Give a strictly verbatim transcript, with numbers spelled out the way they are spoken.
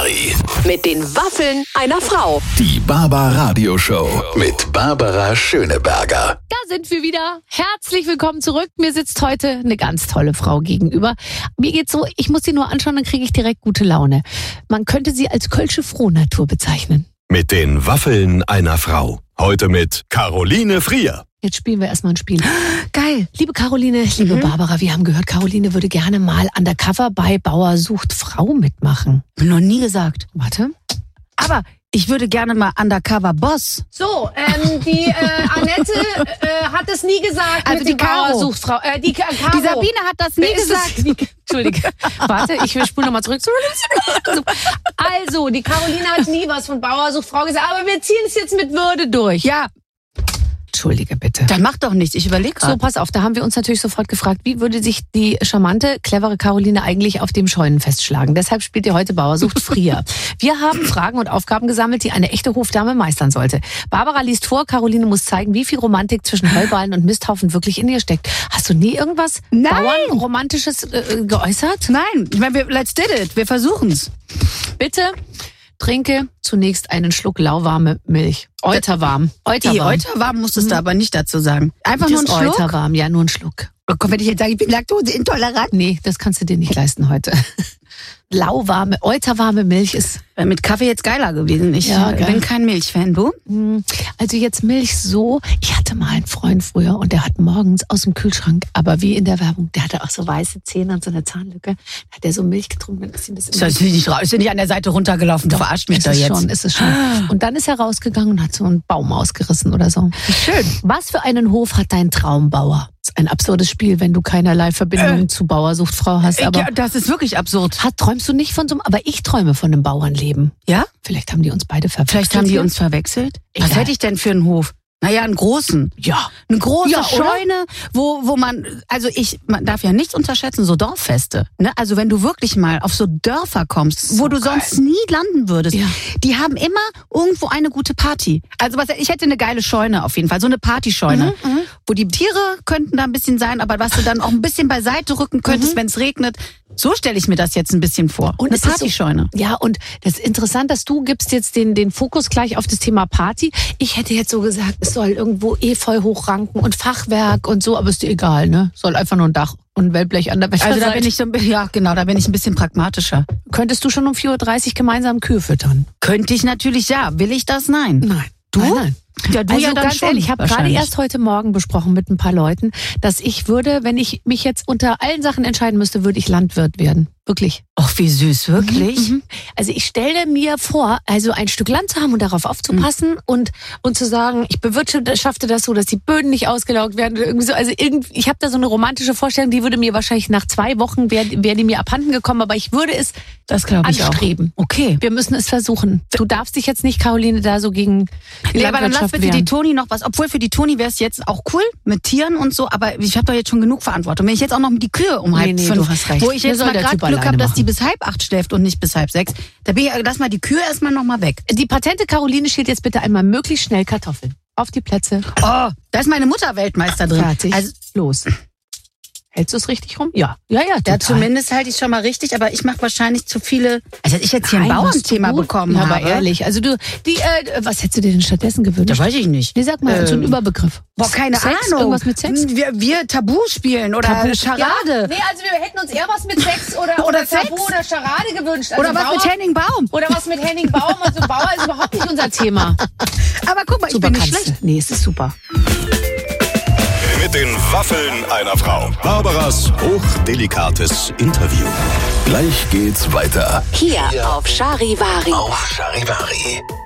Charivari. Mit den Waffeln einer Frau. Die Barbara-Radio-Show mit Barbara Schöneberger. Da sind wir wieder. Herzlich willkommen zurück. Mir sitzt heute eine ganz tolle Frau gegenüber. Mir geht's so, ich muss sie nur anschauen, dann kriege ich direkt gute Laune. Man könnte sie als kölsche Frohnatur bezeichnen. Mit den Waffeln einer Frau. Heute mit Caroline Frier. Jetzt spielen wir erstmal ein Spiel. Geil. Liebe Caroline, liebe mhm. Barbara, wir haben gehört, Caroline würde gerne mal undercover bei Bauer sucht Frau mitmachen. Noch nie gesagt. Warte. Aber ich würde gerne mal undercover Boss. So, ähm, die äh, Annette äh, hat es nie gesagt. Also mit die Caro. Bauer sucht Frau. Äh, die, Caro. Die Sabine hat das nie Wer ist gesagt. das? Die, Entschuldige. Warte, ich spule nochmal zurück. Also, die Caroline hat nie was von Bauer sucht Frau gesagt, aber wir ziehen es jetzt mit Würde durch. Ja. Entschuldige bitte. Dann mach doch nichts, ich überlege gerade. So, pass auf, da haben wir uns natürlich sofort gefragt, wie würde sich die charmante, clevere Caroline eigentlich auf dem Scheunenfest schlagen? Deshalb spielt ihr heute Bauer sucht Frier. Wir haben Fragen und Aufgaben gesammelt, die eine echte Hofdame meistern sollte. Barbara liest vor, Caroline muss zeigen, wie viel Romantik zwischen Heuballen und Misthaufen wirklich in ihr steckt. Hast du nie irgendwas Bauernromantisches äh, geäußert? Nein, ich meine, wir, let's did it, wir versuchen's. Bitte trinke zunächst einen Schluck lauwarme Milch. Euterwarm. Euterwarm. Euterwarm musstest du aber nicht dazu sagen. Einfach Das nur einen Schluck. Euterwarm, ja, nur einen Schluck. Oh Gott, wenn ich jetzt sage, ich bin laktoseintolerant. Nee, das kannst du dir nicht leisten heute. Lauwarme, euterwarme Milch ist... Wäre mit Kaffee jetzt geiler gewesen. Ich Ja, bin geil. kein Milchfan, du? Also jetzt Milch so... Ich hatte mal einen Freund früher und der hat morgens aus dem Kühlschrank, aber wie in der Werbung, der hatte auch so weiße Zähne und so eine Zahnlücke, da hat der so Milch getrunken. Dann ist ihm das Ist das nicht, ist ja nicht an der Seite runtergelaufen, du verarscht mich ist da es jetzt. schon, ist es schon. Und dann ist er rausgegangen und hat so einen Baum ausgerissen oder so. Schön. Was für einen Hof hat dein Traumbauer? Das ist ein absurdes Spiel, wenn du keinerlei Verbindung Äh, zu Bauer sucht Frau hast. Aber Ja, das ist wirklich absurd. hat, träumst du nicht von so einem... Aber ich träume von einem Bauernleben. Ja? Vielleicht haben die uns beide verwechselt. Vielleicht haben die hier. uns verwechselt. Egal. Was hätte ich denn für einen Hof? Naja, einen großen. Ja. Eine große Ja, oder? Scheune, wo, wo man, also ich, man darf ja nichts unterschätzen, so Dorffeste. Ne? Also wenn du wirklich mal auf so Dörfer kommst, So wo du geil. sonst nie landen würdest, Ja. die haben immer irgendwo eine gute Party. Also was, ich hätte eine geile Scheune auf jeden Fall, so eine Partyscheune, Mhm, wo die Tiere könnten da ein bisschen sein, aber was du dann auch ein bisschen beiseite rücken könntest, Mhm. wenn es regnet. So stelle ich mir das jetzt ein bisschen vor. Und eine es ist so- Partyscheune. Ja, und das ist interessant, dass du gibst jetzt den, den Fokus gleich auf das Thema Party. Ich hätte jetzt so gesagt, es soll irgendwo Efeu hochranken und Fachwerk und so, aber ist dir egal, ne? Soll einfach nur ein Dach und ein Wellblech an der Also da Wetterseite. bin ich so, ein bi- ja genau, da bin ich ein bisschen pragmatischer. Könntest du schon um vier Uhr dreißig gemeinsam Kühe füttern? Könnte ich natürlich, ja. Will ich das? Nein. Nein. Du? Nein, nein. Ja, du Also ja dann ganz schon, ehrlich, ich habe gerade wahrscheinlich. erst heute Morgen besprochen mit ein paar Leuten, dass ich würde, wenn ich mich jetzt unter allen Sachen entscheiden müsste, würde ich Landwirt werden. Wirklich. Ach, wie süß, wirklich? Mhm. Also ich stelle mir vor, also ein Stück Land zu haben und darauf aufzupassen mhm. und und zu sagen, ich bewirtschafte das so, dass die Böden nicht ausgelaugt werden oder irgendwie so. Also irgendwie, ich habe da so eine romantische Vorstellung, die würde mir wahrscheinlich nach zwei Wochen wäre wär die mir abhanden gekommen, aber ich würde es Das glaube ich anstreben. auch. Okay. Wir müssen es versuchen. Du darfst dich jetzt nicht, Caroline, da so gegen die Nee, aber dann lass Landwirtschaft bitte die wehren. Toni noch was. Obwohl für die Toni wäre es jetzt auch cool mit Tieren und so, aber ich habe doch jetzt schon genug Verantwortung. Wenn ich jetzt auch noch die Kühe um halb Nee, nee, fünf, du hast recht. wo ich Mir jetzt soll mal der gerade Typ Glück alleine habe, dass die machen. bis halb acht schläft und nicht bis halb sechs, da bin ich, lass mal die Kühe erstmal noch mal weg. Die patente Caroline schält jetzt bitte einmal möglichst schnell Kartoffeln. Auf die Plätze. Oh, da ist meine Mutter Weltmeister drin. Fertig. Also, Los. Hältst du es richtig rum? Ja. Ja, ja, ja, total. zumindest halte ich schon mal richtig, aber ich mache wahrscheinlich zu viele. Also dass ich jetzt hier ein Nein, machst du Bauernthema gut. bekommen ja, habe. aber ehrlich, also du, die, äh, was hättest du dir denn stattdessen gewünscht? Das weiß ich nicht. Nee, sag mal, Ähm, so ein Überbegriff. Boah, keine Sex? Ahnung. Irgendwas mit Sex? Wir, wir Tabu spielen oder Tabu. Charade. Ja, nee, also wir hätten uns eher was mit Sex oder, Oder Sex. Tabu oder Charade gewünscht. Also Oder was Bauer, mit Henning Baum. Oder was mit Henning Baum. Also Bauer ist überhaupt nicht unser Thema. Aber guck mal, ich Super bin nicht kannst schlecht. du. Nee, es ist super. Mit den Waffeln einer Frau. Barbaras hochdelikates Interview. Gleich geht's weiter. Hier auf Charivari. Auf Charivari.